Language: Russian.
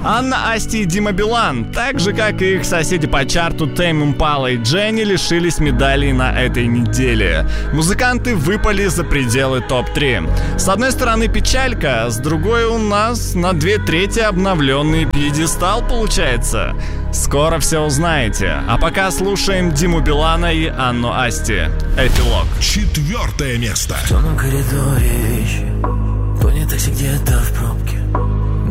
Анна Асти и Дима Билан, так же как и их соседи по чарту Тейм Импала и Дженни, лишились медалей на этой неделе. Музыканты выпали за пределы топ-3. С одной стороны печалька, с другой у нас на 2/3 обновленный пьедестал получается. Скоро все узнаете. А пока слушаем Диму Билана и Анну Асти. Эпилог. 4 место. В темном коридоре вещи, понятых где-то в пропасть.